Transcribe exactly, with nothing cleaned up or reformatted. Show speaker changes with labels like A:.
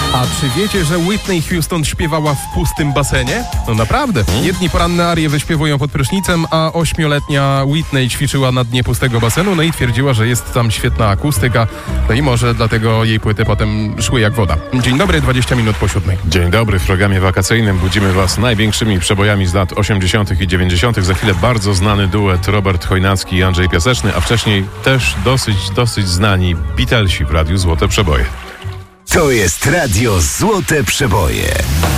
A: A czy wiecie, że Whitney Houston śpiewała w pustym basenie? No naprawdę. Jedni poranne arie wyśpiewują pod prysznicem, a ośmioletnia Whitney ćwiczyła na dnie pustego basenu, no i twierdziła, że jest tam świetna akustyka, no i może dlatego jej płyty potem szły jak woda. Dzień dobry, dwadzieścia minut po siódmej.
B: Dzień dobry, w programie wakacyjnym budzimy Was największymi przebojami z lat osiemdziesiątych i dziewięćdziesiątych. Za chwilę bardzo znany duet Robert Chojnacki i Andrzej Piaseczny, a wcześniej też dosyć, dosyć znani Beatlesi w Radiu Złote Przeboje.
C: To jest Radio Złote Przeboje.